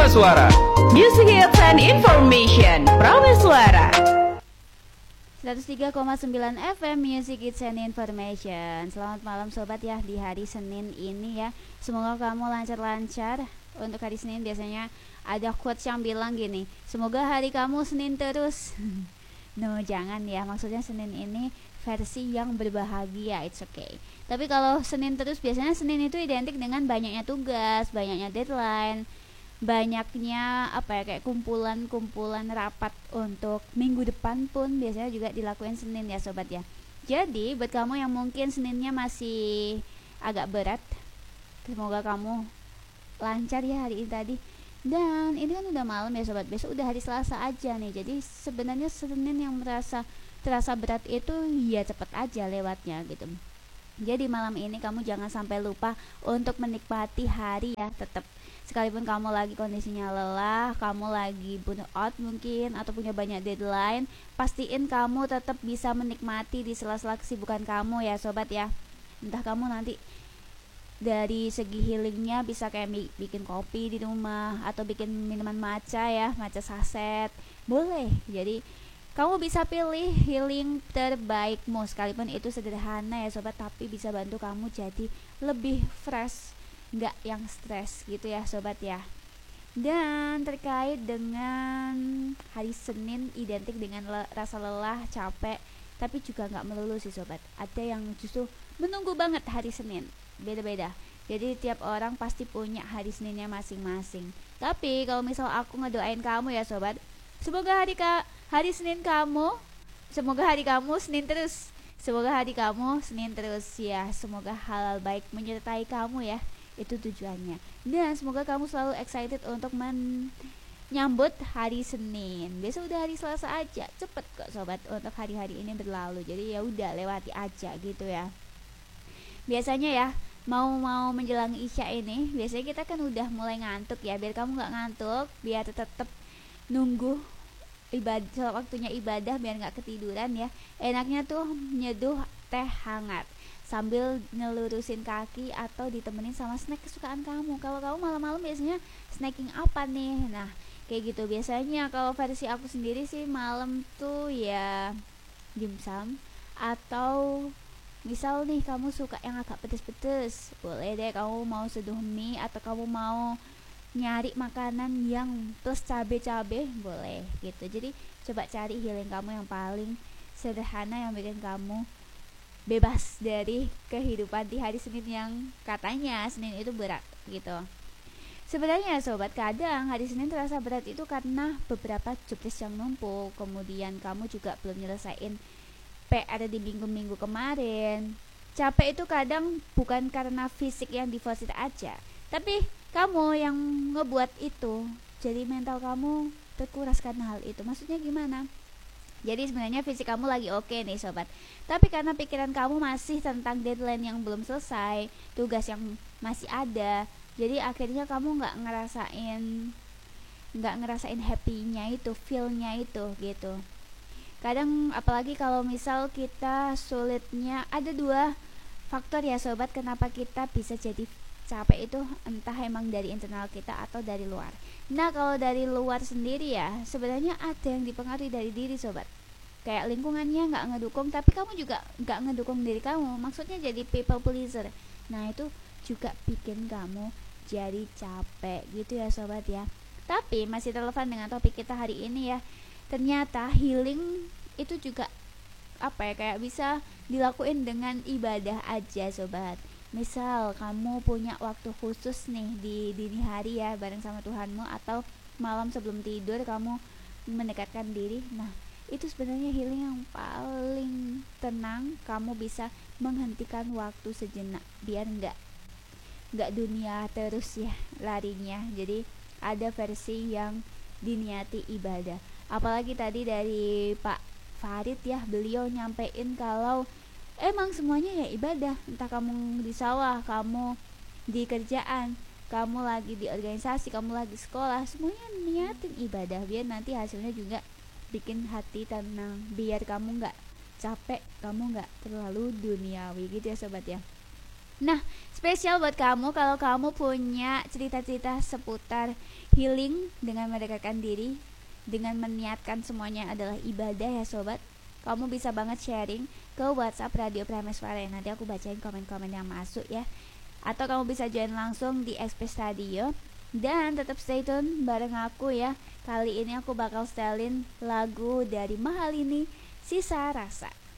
Prameswara. Music Hits and Information Prameswara 103,9 FM Music Hits and Information. Selamat malam sobat ya, di hari Senin ini ya. Semoga kamu lancar-lancar. Untuk hari Senin biasanya ada quotes yang bilang gini, semoga hari kamu Senin terus. No, jangan ya, maksudnya Senin ini versi yang berbahagia, it's okay. Tapi kalau Senin terus, biasanya Senin itu identik dengan banyaknya tugas, banyaknya deadline, banyaknya kayak kumpulan rapat untuk minggu depan pun biasanya juga dilakuin Senin ya sobat ya. Jadi buat kamu yang mungkin Seninnya masih agak berat, semoga kamu lancar ya hari ini tadi. Dan ini kan udah malam ya sobat, besok udah hari Selasa aja nih. Jadi sebenarnya Senin yang terasa berat itu ya cepet aja lewatnya gitu. Jadi malam ini kamu jangan sampai lupa untuk menikmati hari ya. Tetap, sekalipun kamu lagi kondisinya lelah, kamu lagi burn out mungkin, atau punya banyak deadline, pastiin kamu tetap bisa menikmati di sela-sela kesibukan kamu ya sobat ya. Entah kamu nanti dari segi healingnya bisa kayak bikin kopi di rumah, atau bikin minuman matcha ya, matcha saset, boleh. Jadi kamu bisa pilih healing terbaikmu, sekalipun itu sederhana ya sobat, tapi bisa bantu kamu jadi lebih fresh, nggak yang stres gitu ya sobat ya. Dan terkait dengan hari Senin identik dengan rasa lelah, capek, tapi juga nggak melulu sih sobat. Ada yang justru menunggu banget hari Senin, beda-beda. Jadi tiap orang pasti punya hari Seninnya masing-masing. Tapi kalau misal aku ngedoain kamu ya sobat, semoga hari Senin kamu, semoga hari kamu Senin terus. Semoga hari kamu Senin terus ya. Semoga hal baik menyertai kamu ya. Itu tujuannya. Dan semoga kamu selalu excited untuk menyambut hari Senin. Besok udah hari Selasa aja. Cepet kok sobat untuk hari-hari ini berlalu. Jadi ya udah lewati aja gitu ya. Biasanya ya mau menjelang Isya ini, biasanya kita kan udah mulai ngantuk ya. Biar kamu gak ngantuk, biar tetap nunggu ibadah, waktunya ibadah, biar nggak ketiduran ya. Enaknya tuh nyeduh teh hangat sambil ngelurusin kaki, atau ditemenin sama snack kesukaan kamu. Kalau kamu malam-malam biasanya snacking apa nih? Nah kayak gitu biasanya. Kalau versi aku sendiri sih malam tuh ya dimsum, atau misal nih kamu suka yang agak pedes-pedes, boleh deh kamu mau seduh mie, atau kamu mau nyari makanan yang plus cabe-cabe, boleh gitu. Jadi coba cari healing kamu yang paling sederhana, yang bikin kamu bebas dari kehidupan di hari Senin yang katanya Senin itu berat gitu. Sebenarnya sobat, kadang hari Senin terasa berat itu karena beberapa jobdesk yang numpuk, kemudian kamu juga belum nyelesain PR di minggu-minggu kemarin. Capek itu kadang bukan karena fisik yang defisit aja, tapi kamu yang ngebuat itu. Jadi mental kamu terkuras karena hal itu. Maksudnya gimana? Jadi sebenarnya fisik kamu lagi oke nih sobat, tapi karena pikiran kamu masih tentang deadline yang belum selesai, tugas yang masih ada, jadi akhirnya kamu nggak ngerasain happy-nya itu, feel-nya itu gitu. Kadang apalagi kalau misal kita sulitnya, ada dua faktor ya sobat kenapa kita bisa jadi capek itu, entah emang dari internal kita atau dari luar. Nah kalau dari luar sendiri ya, sebenarnya ada yang dipengaruhi dari diri sobat. Kayak lingkungannya nggak ngedukung, tapi kamu juga nggak ngedukung diri kamu, maksudnya jadi people pleaser. Nah itu juga bikin kamu jadi capek gitu ya sobat ya. Tapi masih relevan dengan topik kita hari ini ya. Ternyata healing itu juga kayak bisa dilakuin dengan ibadah aja sobat. Misal kamu punya waktu khusus nih di dini hari ya, bareng sama Tuhanmu, atau malam sebelum tidur kamu mendekatkan diri. Nah itu sebenarnya healing yang paling tenang. Kamu bisa menghentikan waktu sejenak, biar nggak dunia terus ya larinya. Jadi ada versi yang diniati ibadah. Apalagi tadi dari Pak Farid ya, beliau nyampein kalau emang semuanya ya ibadah. Entah kamu di sawah, kamu di kerjaan, kamu lagi di organisasi, kamu lagi sekolah, semuanya niatin ibadah, biar nanti hasilnya juga bikin hati tenang, biar kamu nggak capek, kamu nggak terlalu duniawi gitu ya sobat ya. Nah, spesial buat kamu kalau kamu punya cerita-cerita seputar healing dengan mendekatkan diri, dengan meniatkan semuanya adalah ibadah ya sobat. Kamu bisa banget sharing ke WhatsApp Radio Prameswara. Nanti aku bacain komen-komen yang masuk ya. Atau kamu bisa join langsung di Express Radio. Dan tetap stay tune bareng aku ya. Kali ini aku bakal setelin lagu dari Mahalini, Sisa Rasa.